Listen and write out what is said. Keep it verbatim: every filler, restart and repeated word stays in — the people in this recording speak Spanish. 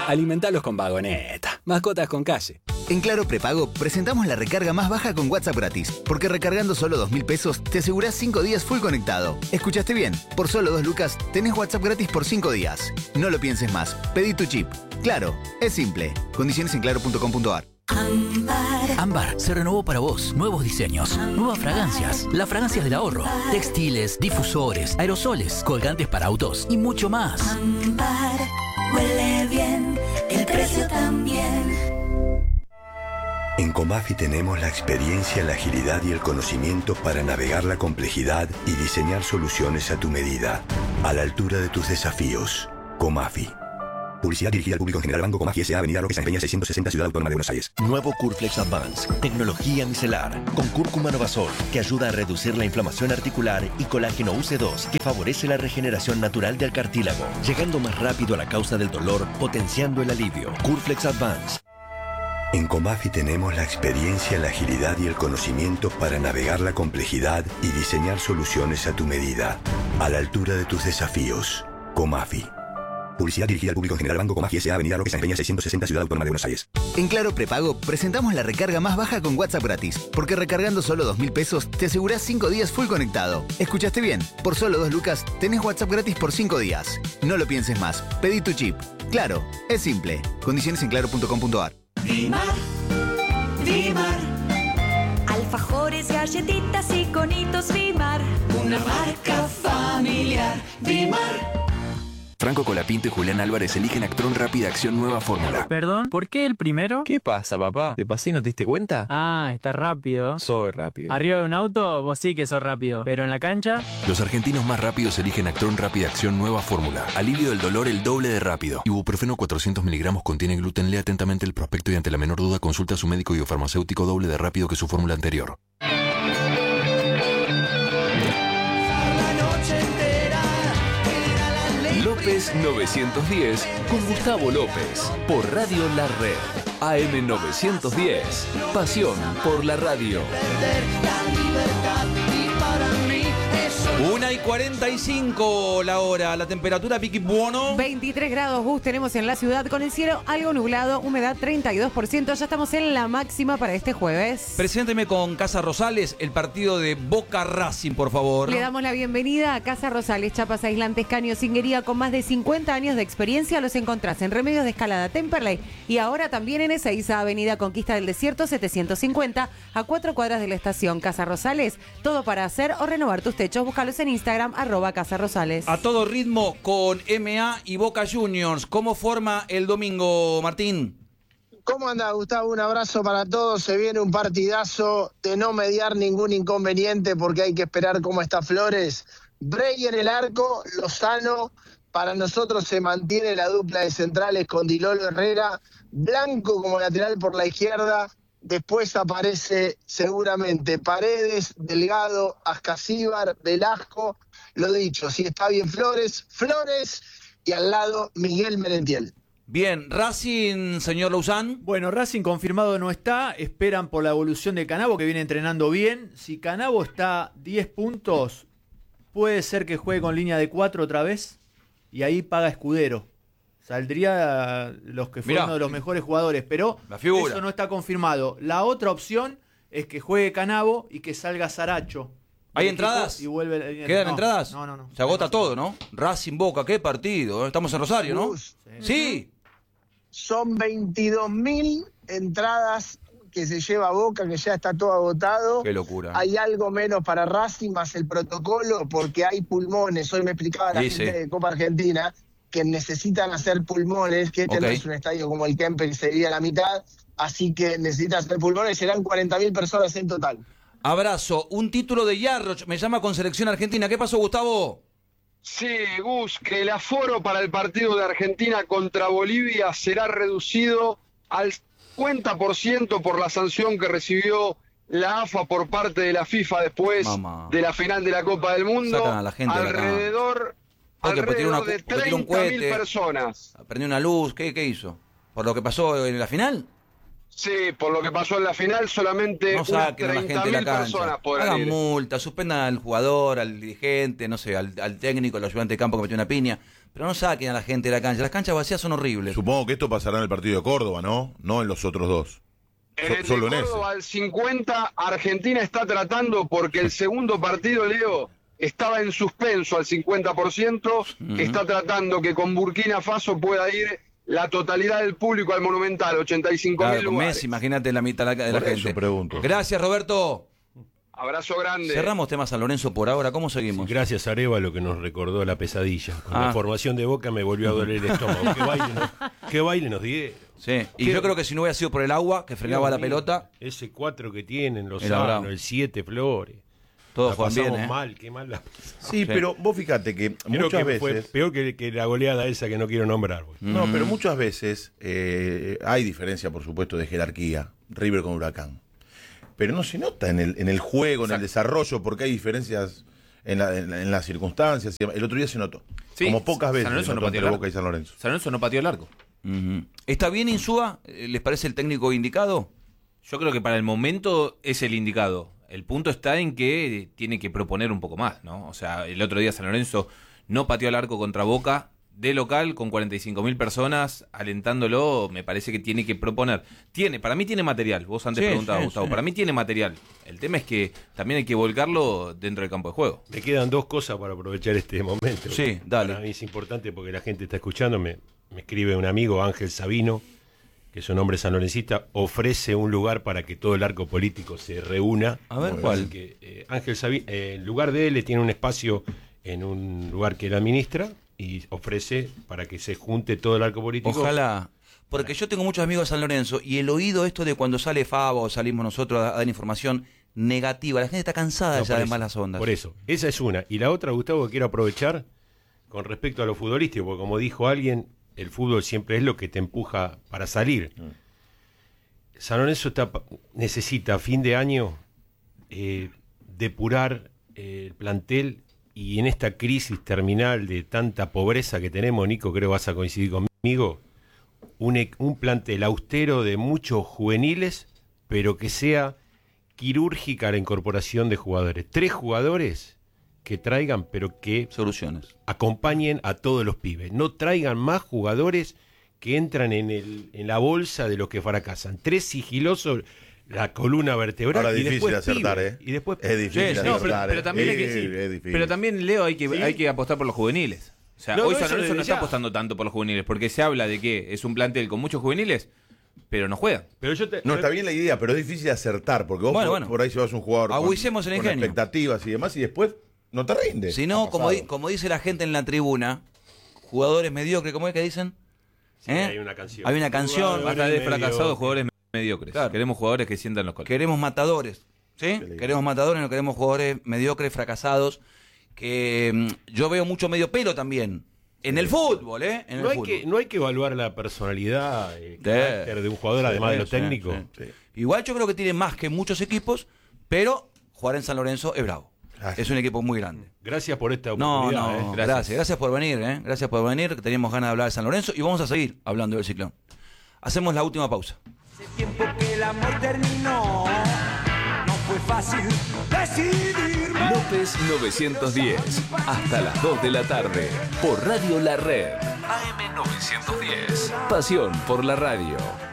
Alimentalos con Vagoneta. Mascotas con calle. En Claro Prepago presentamos la recarga más baja con WhatsApp gratis. Porque recargando solo dos mil pesos te asegurás cinco días full conectado. ¿Escuchaste bien? Por solo dos lucas tenés WhatsApp gratis por cinco días. No lo pienses más. Pedí tu chip. Claro, es simple. Condiciones en claro punto com punto a r. Ámbar. Ámbar se renovó para vos. Nuevos diseños, Ámbar. Nuevas fragancias, las fragancias del ahorro, Ámbar. Textiles, difusores, aerosoles, colgantes para autos y mucho más. Ámbar, huele bien, el precio también. En Comafi tenemos la experiencia, la agilidad y el conocimiento para navegar la complejidad y diseñar soluciones a tu medida, a la altura de tus desafíos. Comafi. Publicidad dirigida al público en general. Banco Comafi S A. Avenida Roque Sáenz Peña seiscientos sesenta, Ciudad Autónoma de Buenos Aires. Nuevo Curflex Advance. Tecnología micelar. Con cúrcuma novazol, que ayuda a reducir la inflamación articular, y colágeno U C dos, que favorece la regeneración natural del cartílago, llegando más rápido a la causa del dolor, potenciando el alivio. Curflex Advance. En Comafi tenemos la experiencia, la agilidad y el conocimiento para navegar la complejidad y diseñar soluciones a tu medida, a la altura de tus desafíos. Comafi. Publicidad dirigida al público en general. Banco Comafi S A. Avenida Roque Sáenz Peña seiscientos sesenta, Ciudad Autónoma de Buenos Aires. En Claro Prepago presentamos la recarga más baja con WhatsApp gratis. Porque recargando solo dos mil pesos te asegurás cinco días full conectado. ¿Escuchaste bien? Por solo dos lucas tenés WhatsApp gratis por cinco días. No lo pienses más. Pedí tu chip. Claro, es simple. Condiciones en claro punto com punto a r. Dimar, Dimar. Alfajores, galletitas y conitos Dimar. Una marca familiar. Dimar. Franco Colapinto y Julián Álvarez eligen Actron Rápida Acción Nueva Fórmula. Perdón, ¿por qué el primero? ¿Qué pasa, papá? ¿Te pasé y no te diste cuenta? Ah, está rápido. Soy rápido. Arriba de un auto, vos sí que sos rápido. Pero en la cancha... Los argentinos más rápidos eligen Actron Rápida Acción Nueva Fórmula. Alivio del dolor el doble de rápido. Ibuprofeno cuatrocientos miligramos contiene gluten. Lea atentamente el prospecto y ante la menor duda consulta a su médico y o farmacéutico doble de rápido que su fórmula anterior. López novecientos diez con Gustavo López por Radio La Red. A M novecientos diez. Pasión por la radio. Una y cuarenta y cinco la hora, la temperatura Vicky Buono. veintitrés grados Gus tenemos en la ciudad con el cielo algo nublado, humedad treinta y dos por ciento. Ya estamos en la máxima para este jueves. Presénteme con Casa Rosales el partido de Boca Racing, por favor. Le damos la bienvenida a Casa Rosales, chapas aislantes, caño, cinguería, con más de cincuenta años de experiencia. Los encontrás en Remedios de Escalada, Temperley y ahora también en Ezeiza, Avenida Conquista del Desierto setecientos cincuenta, a cuatro cuadras de la estación. Casa Rosales, todo para hacer o renovar tus techos. Búscalos en Instagram, arroba Casa Rosales. A todo ritmo con M A y Boca Juniors. ¿Cómo forma el domingo, Martín? ¿Cómo anda, Gustavo? Un abrazo para todos. Se viene un partidazo de no mediar ningún inconveniente porque hay que esperar cómo está Flores. Bray en el arco, Lozano. Para nosotros se mantiene la dupla de centrales con Dilolo Herrera. Blanco como lateral por la izquierda. Después aparece seguramente Paredes, Delgado, Ascasíbar, Velasco. Lo dicho, si está bien Flores, Flores y al lado Miguel Merentiel. Bien, Racing, señor Luzán. Bueno, Racing confirmado no está, esperan por la evolución de Canavo, que viene entrenando bien. Si Canavo está diez puntos, puede ser que juegue con línea de cuatro otra vez y ahí paga Escudero. Saldría los que fueron uno de los mejores jugadores, pero eso no está confirmado. La otra opción es que juegue Canavo y que salga Saracho. ¿Hay entradas? Y vuelve... ¿Quedan no, entradas? No, no, no. Se agota todo, ¿no? Racing Boca, qué partido. Estamos en Rosario, ¿no? Sí. sí. Son veintidós mil entradas que se lleva Boca, que ya está todo agotado. Qué locura. Hay algo menos para Racing, más el protocolo, porque hay pulmones. Hoy me explicaba la sí, gente sí. de Copa Argentina que necesitan hacer pulmones, que este okay. no es un estadio como el Kempe, que sería la mitad, así que necesitan hacer pulmones, serán cuarenta mil personas en total. Abrazo, un título de Yarroch, me llama con selección argentina. ¿Qué pasó, Gustavo? Sí, Gus, que el aforo para el partido de Argentina contra Bolivia será reducido al cincuenta por ciento por la sanción que recibió la A F A por parte de la FIFA después Mamá. de la final de la Copa del Mundo. Sacan a la gente alrededor... Porque tiró una, de tiró un cohete, personas. Prendió una luz, ¿qué, ¿qué hizo? ¿Por lo que pasó en la final? Sí, por lo que pasó en la final solamente no unas treinta mil personas podrán Hagan ir. multa, suspendan al jugador, al dirigente, no sé, al, al técnico, al ayudante de campo que metió una piña, pero no saquen a la gente de la cancha. Las canchas vacías son horribles. Supongo que esto pasará en el partido de Córdoba, ¿no? No en los otros dos. En el de Solo en ese. Córdoba al cincuenta, Argentina está tratando porque el segundo partido, Leo, estaba en suspenso al cincuenta por ciento, Ujú. está tratando que con Burkina Faso pueda ir la totalidad del público al Monumental, ochenta y cinco mil Claro, con lugares. Messi, imagínate la mitad de la, de la Por eso gente. pregunto. Gracias, Roberto. Abrazo grande. Cerramos tema San Lorenzo por ahora. ¿Cómo seguimos? Sí, gracias a Arevalo que nos recordó la pesadilla. Con Ah. la formación de Boca me volvió a doler el estómago. ¿Qué baile nos, qué baile nos dieron? Sí, y Qué- yo creo que si no hubiera sido por el agua que frenaba Dios la mío, pelota, Ese cuatro que tienen, los Era bravo. sanos, el siete Flores. todos La juegan bien, pasamos ¿eh? mal, qué mal la Sí, pero vos fíjate que Creo muchas que veces... fue peor que, que la goleada esa que no quiero nombrar. güey. No, Mm. pero muchas veces eh, hay diferencia, por supuesto, de jerarquía. River con Huracán. Pero no se nota en el, en el juego, en el desarrollo, porque hay diferencias en, la- en la- en las circunstancias. y demás. El otro día se notó. Sí, como pocas veces San Lorenzo se no notó pateó entre el Boca y San Lorenzo. San Lorenzo no pateó el arco. Ujú. ¿Está bien Insúa? Eh, ¿Les parece el técnico indicado? Yo creo que para el momento es el indicado. El punto está en que tiene que proponer un poco más, ¿no? O sea, el otro día San Lorenzo no pateó el arco contra Boca de local con cuarenta y cinco mil personas alentándolo. Me parece que tiene que proponer. Tiene, para mí tiene material. Vos antes Sí, preguntabas, sí, Gustavo. sí. Para mí tiene material. El tema es que también hay que volcarlo dentro del campo de juego. Me quedan dos cosas para aprovechar este momento. Sí, dale. Para mí es importante porque la gente está escuchando. Me, me escribe un amigo, Ángel Sabino, que es un hombre sanlorencista, ofrece un lugar para que todo el arco político se reúna. A ver, Así ¿cuál? que, eh, Ángel Sabino, eh, en lugar de él, le tiene un espacio en un lugar que él administra y ofrece para que se junte todo el arco político. Ojalá. Porque yo tengo muchos amigos de San Lorenzo y el oído esto de cuando sale Fabo o salimos nosotros a, a dar información negativa. La gente está cansada No, ya por de eso, malas ondas. Por eso, esa es una. Y la otra, Gustavo, que quiero aprovechar con respecto a lo futbolístico, porque como dijo alguien, el fútbol siempre es lo que te empuja para salir. San Lorenzo está, necesita a fin de año eh, depurar eh, el plantel y en esta crisis terminal de tanta pobreza que tenemos, Nico, creo vas a coincidir conmigo, un, e- un plantel austero de muchos juveniles, pero que sea quirúrgica la incorporación de jugadores. Tres jugadores que traigan, pero que soluciones acompañen a todos los pibes. No traigan más jugadores que entran en, el, en la bolsa de los que fracasan. Tres sigilosos, la columna vertebral. Ahora es y difícil después acertar, pibes, ¿eh? Y después Es difícil Sí, sí, no, pero, acertar, pero ¿eh? también hay Es- que, sí, es difícil. pero también, Leo, hay que, ¿Sí? hay que apostar por los juveniles. O sea, No, hoy no, San eso Lorenzo no desde está ya. apostando tanto por los juveniles, porque se habla de que es un plantel con muchos juveniles, pero no juegan. Pero yo te, No, está bien la idea, pero es difícil acertar, porque vos Bueno, por, bueno. por ahí llevas un jugador con, Agüicemos el con ingenio. expectativas y demás, y después no te rinde. Si no, Ha como, di- pasado. como dice la gente en la tribuna, jugadores mediocres, ¿cómo es que dicen? Sí, ¿Eh? hay una canción. Hay una canción. Jugadores Basta de mediocres. fracasados, jugadores mediocres. Claro. Queremos jugadores que sientan los colores. Queremos matadores, ¿sí? Queremos matadores, no queremos jugadores mediocres, fracasados, que mm, yo veo mucho medio pelo también. En el fútbol, ¿eh? En el No hay, fútbol. que, no hay que evaluar la personalidad, el Sí. carácter de un jugador, además Sí, de lo sí, técnico. sí. Igual yo creo que tiene más que muchos equipos, pero jugar en San Lorenzo es bravo. Es un equipo muy grande. Gracias por esta No, oportunidad. no, eh. gracias. gracias. Gracias por venir, ¿eh? Gracias por venir, que teníamos ganas de hablar de San Lorenzo y vamos a seguir hablando del Ciclón. Hacemos la última pausa. Tiempo que el amor terminó, no fue fácil decidir. López novecientos diez, hasta las dos de la tarde, por Radio La Red. A M novecientos diez, pasión por la radio.